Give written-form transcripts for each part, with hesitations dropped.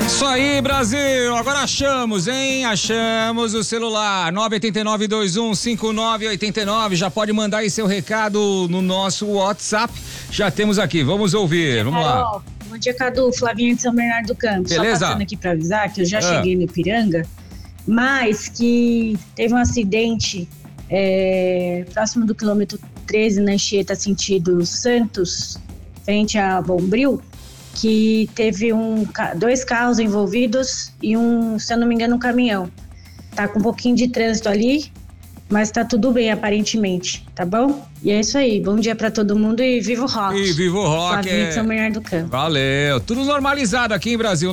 Isso aí, Brasil. Agora achamos, hein? Achamos o celular. 989-2159-89. Já pode mandar aí seu recado no nosso WhatsApp. Já temos aqui. Vamos ouvir. Vamos lá. Bom dia, Cadu. Flavinha de São Bernardo do Campo. Beleza? Só passando aqui para avisar que eu já cheguei no Ipiranga, mas que teve um acidente próximo do quilômetro 13, na Anchieta, sentido Santos, frente a Bombril, que teve dois carros envolvidos e se eu não me engano, um caminhão. Tá com um pouquinho de trânsito ali, mas tá tudo bem, aparentemente, tá bom? E é isso aí, bom dia pra todo mundo e viva o rock. E viva o rock. Flavinha de São Bernardo do Campo. Valeu, tudo normalizado aqui em Brasil,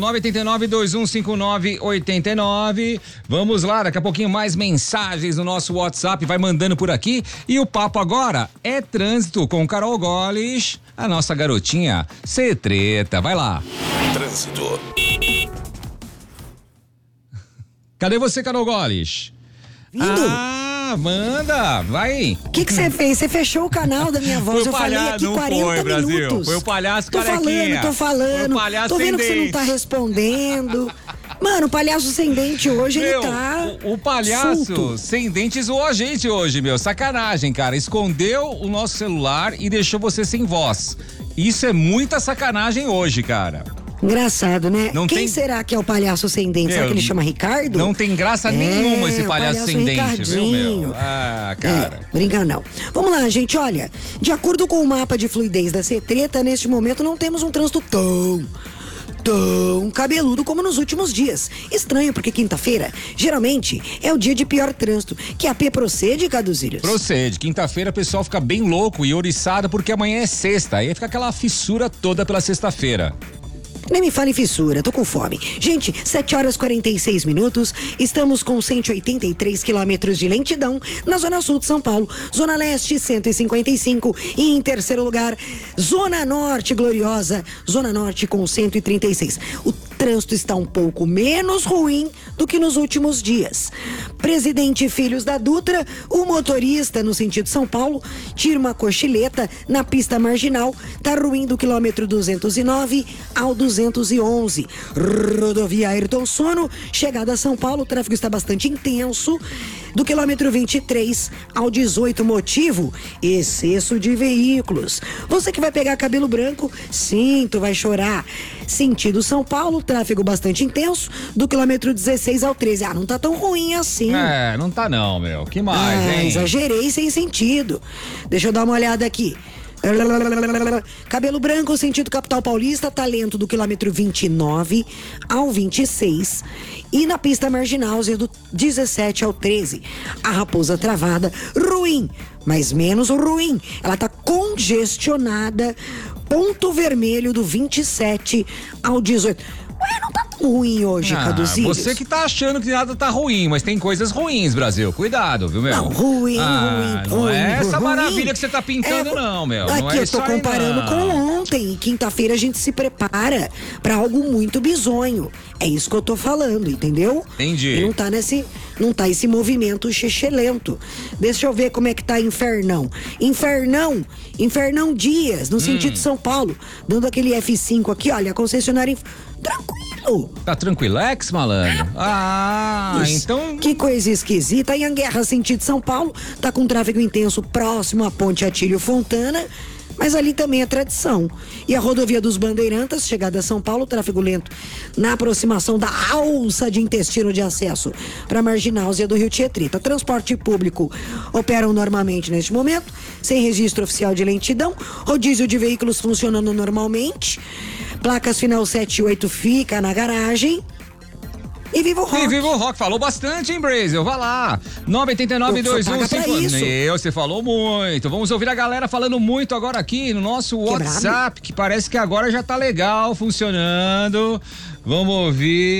989-2159-89. Vamos lá, daqui a pouquinho mais mensagens no nosso WhatsApp, vai mandando por aqui. E o papo agora é trânsito com Carol Goles, a nossa garotinha C-Treta, vai lá. Trânsito. Cadê você, Carol Goles? Vindo? Manda, vai. O que você fez? Você fechou o canal da minha voz. Foi o Eu falei palhaço, aqui não 40 foi, Brasil. minutos. Foi o palhaço Tô carequinha. falando. Foi o palhaço Tô vendo sem que você não tá dente. respondendo. Mano, o palhaço sem dente hoje, ele tá o palhaço solto. sem dente zoou a gente hoje, meu. Sacanagem, cara. Escondeu o nosso celular e deixou você sem voz. Isso é muita sacanagem hoje, cara. Engraçado, né? Não Quem tem- será que é o palhaço sem dente? Será que ele chama Ricardo? Não tem graça nenhuma esse o palhaço sem dente, viu, Ricardinho. meu? Ah, cara. Brinca não. Vamos lá, gente, olha. De acordo com o mapa de fluidez da C-Treta, neste momento não temos um trânsito tão cabeludo como nos últimos dias. Estranho, porque quinta-feira, geralmente, é o dia de pior trânsito. Que a P procede, Caduzílios? Procede. Quinta-feira o pessoal fica bem louco e ouriçado porque amanhã é sexta. Aí fica aquela fissura toda pela sexta-feira. Nem me fale fissura, tô com fome. Gente, 7 horas 46 minutos, estamos com 183 quilômetros de lentidão na Zona Sul de São Paulo, Zona Leste 155 e em terceiro lugar, Zona Norte gloriosa, Zona Norte com 136. O trânsito está um pouco menos ruim do que nos últimos dias. Presidente Filhos da Dutra, o motorista no sentido São Paulo, tira uma cochileta na pista marginal, tá ruim do quilômetro 209 ao 211. Rodovia Ayrton Sono, chegada a São Paulo, o tráfego está bastante intenso, do quilômetro 23 ao 18, motivo, excesso de veículos. Você que vai pegar cabelo branco, sim, tu vai chorar. Sentido São Paulo, tráfego bastante intenso, do quilômetro 16 ao 13. Não tá tão ruim assim. Não tá não, meu. Que mais, hein? Exagerei sem sentido. Deixa eu dar uma olhada aqui. Cabelo Branco, sentido capital paulista, tá lento do quilômetro 29 ao 26 e na pista marginal do 17 ao 13. A Raposa Travada, ruim, mas menos ruim. Ela tá congestionada, ponto vermelho do 27 ao 18. Ué, não tá tão ruim hoje, Caduzílios. Você que tá achando que nada tá ruim, mas tem coisas ruins, Brasil. Cuidado, viu, meu? Não, ruim. Não é essa ruim. maravilha que você tá pintando, não, meu. Aqui Não é eu isso tô aí, comparando não. com ontem. E quinta-feira a gente se prepara pra algo muito bizonho. É isso que eu tô falando, entendeu? Entendi. E não tá esse movimento lento. Deixa eu ver como é que tá Infernão. Infernão Dias, no sentido São Paulo. Dando aquele F5 aqui, olha, a concessionária... Tranquilo. Tá tranquilex, malandro? Então... Que coisa esquisita. E a Guerra sentido São Paulo tá com tráfego intenso próximo à Ponte Atílio Fontana, mas ali também é tradição. E a rodovia dos Bandeirantes, chegada a São Paulo, tráfego lento na aproximação da alça de intestino de acesso para a Marginalzia do Rio Tietrita. Transporte público operam normalmente neste momento, sem registro oficial de lentidão, rodízio de veículos funcionando normalmente, placas final 7 e 8 fica na garagem. E viva o rock. E viva o rock. Falou bastante, hein, Brasil? Vai lá. 989-2159. Você falou muito. Vamos ouvir a galera falando muito agora aqui no nosso WhatsApp, que parece que agora já tá legal, funcionando. Vamos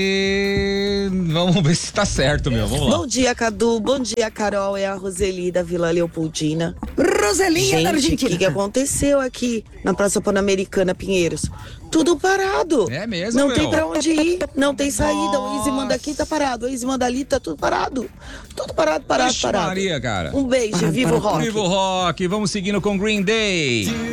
ver se tá certo, meu. Vamos lá. Bom dia, Cadu. Bom dia, Carol. É a Roseli da Vila Leopoldina. Roselinha da Gente, Argentina. o que aconteceu aqui na Praça Pan-Americana, Pinheiros? Tudo parado. É mesmo, Não meu? tem pra onde ir, não tem saída. O Easy manda aqui, tá parado. O Easy manda ali, tá tudo parado. Tudo parado. Vixe Maria, cara. Um beijo, viva o rock. Viva o rock. Vamos seguindo com Green Day.